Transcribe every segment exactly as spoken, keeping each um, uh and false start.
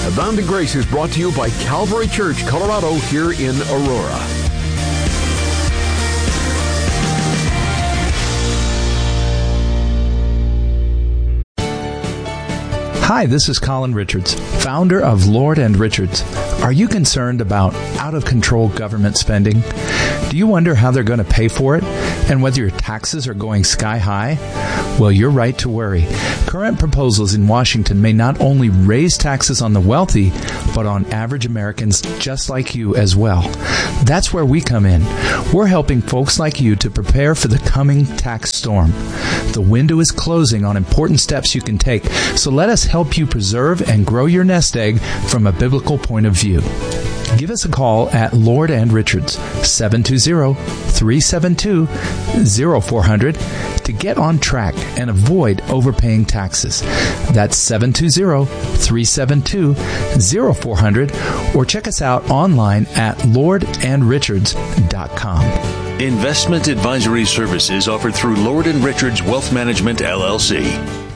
Command and Grace is brought to you by Calvary Church, Colorado, here in Aurora. Hi, this is Colin Richards, founder of Lord and Richards. Are you concerned about out-of-control government spending? Do you wonder how they're going to pay for it and whether your taxes are going sky high? Well, you're right to worry. Current proposals in Washington may not only raise taxes on the wealthy, but on average Americans just like you as well. That's where we come in. We're helping folks like you to prepare for the coming tax storm. The window is closing on important steps you can take, so let us help you preserve and grow your nest egg from a biblical point of view. Give us a call at Lord and Richards, seven two zero, three seven two, zero four zero zero, to get on track and avoid overpaying taxes. That's seven two zero, three seven two, zero four zero zero, or check us out online at lord and richards dot com. Investment advisory services offered through Lord and Richards Wealth Management, L L C.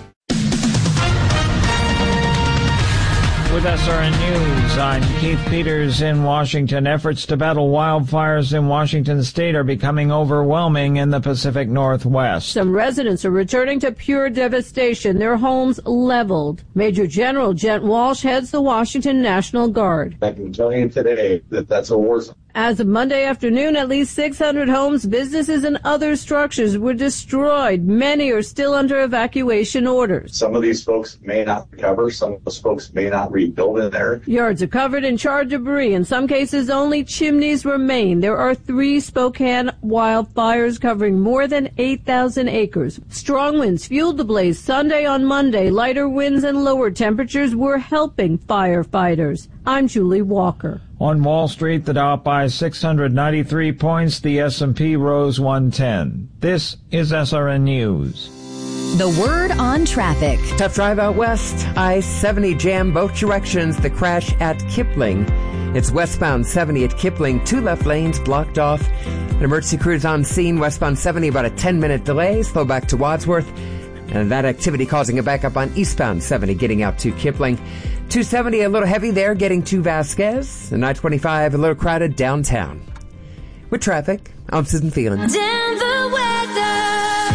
With S R N News, I'm Keith Peters in Washington. Efforts to battle wildfires in Washington state are becoming overwhelming in the Pacific Northwest. Some residents are returning to pure devastation, their homes leveled. Major General Jet Walsh heads the Washington National Guard. I can tell you today that that's a war zone. As of Monday afternoon, at least six hundred homes, businesses, and other structures were destroyed. Many are still under evacuation orders. Some of these folks may not recover. Some of those folks may not rebuild in there. Yards are covered in charred debris. In some cases, only chimneys remain. There are three Spokane wildfires covering more than eight thousand acres. Strong winds fueled the blaze Sunday on Monday. Lighter winds and lower temperatures were helping firefighters. I'm Julie Walker. On Wall Street, the Dow up by six hundred ninety-three points. The S and P rose one ten. This is S R N News. The word on traffic. Tough drive out west. I seventy jam both directions. The crash at Kipling. It's westbound seventy at Kipling. Two left lanes blocked off. An emergency crew is on scene. Westbound seventy, about a ten-minute delay. Slow back to Wadsworth. And that activity causing a backup on eastbound seventy getting out to Kipling. two seventy a little heavy there getting to Vasquez. And I twenty-five a little crowded downtown. With traffic, I'm Susan Phelan. Denver weather.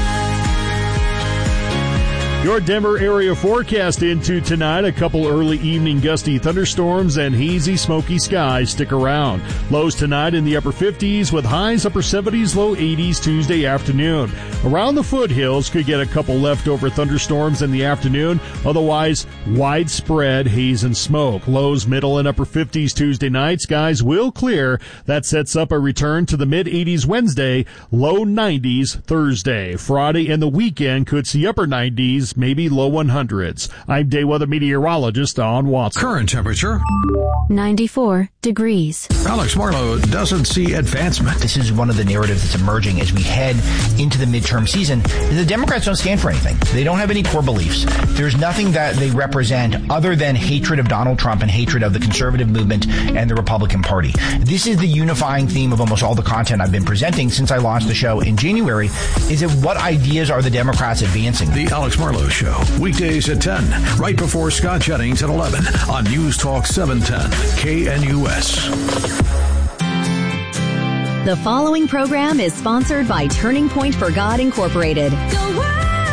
Your Denver area forecast into tonight. A couple early evening gusty thunderstorms and hazy, smoky skies stick around. Lows tonight in the upper fifties with highs upper seventies, low eighties Tuesday afternoon. Around the foothills could get a couple leftover thunderstorms in the afternoon. Otherwise, widespread haze and smoke. Lows middle and upper fifties Tuesday night. Skies will clear. That sets up a return to the mid eighties Wednesday, low nineties Thursday. Friday and the weekend could see upper nineties, maybe low hundreds. I'm day weather meteorologist Don Watson. Current temperature ninety-four degrees. Alex Marlowe doesn't see advancement. This is one of the narratives that's emerging as we head into the midterm season. The Democrats don't stand for anything. They don't have any core beliefs. There's nothing that they represent other than hatred of Donald Trump and hatred of the conservative movement and the Republican Party. This is the unifying theme of almost all the content I've been presenting since I launched the show in January, is that what ideas are the Democrats advancing? The Alex Marlowe Show, weekdays at ten, right before Scott Jennings at eleven on News Talk seven ten, K N U S. The following program is sponsored by Turning Point for God Incorporated. The word.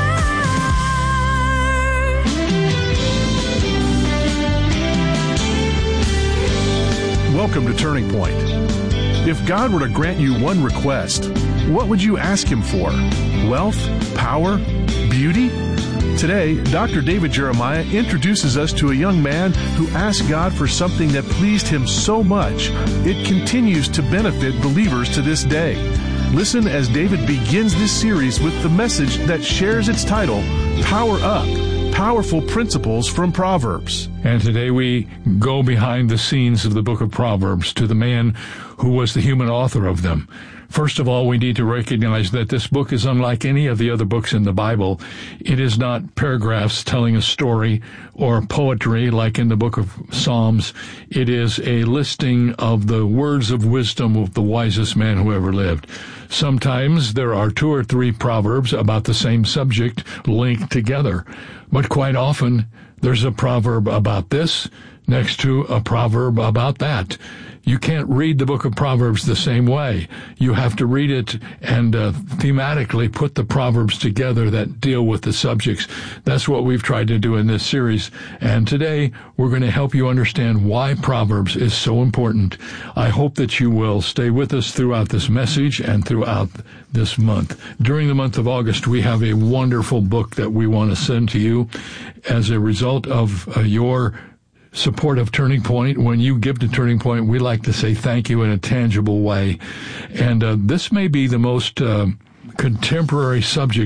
Welcome to Turning Point. If God were to grant you one request, what would you ask Him for? Wealth? Power? Beauty? Today, Doctor David Jeremiah introduces us to a young man who asked God for something that pleased him so much, it continues to benefit believers to this day. Listen as David begins this series with the message that shares its title, Power Up, Powerful Principles from Proverbs. And today we go behind the scenes of the book of Proverbs to the man who was the human author of them. First of all, we need to recognize that this book is unlike any of the other books in the Bible. It is not paragraphs telling a story or poetry like in the book of Psalms. It is a listing of the words of wisdom of the wisest man who ever lived. Sometimes there are two or three proverbs about the same subject linked together, but quite often there's a proverb about this, next to a proverb about that. You can't read the book of Proverbs the same way. You have to read it and uh, thematically put the Proverbs together that deal with the subjects. That's what we've tried to do in this series. And today, we're going to help you understand why Proverbs is so important. I hope that you will stay with us throughout this message and throughout this month. During the month of August, we have a wonderful book that we want to send to you as a result of uh, your support of Turning Point. When you give to Turning Point, we like to say thank you in a tangible way. And uh, this may be the most uh, contemporary subject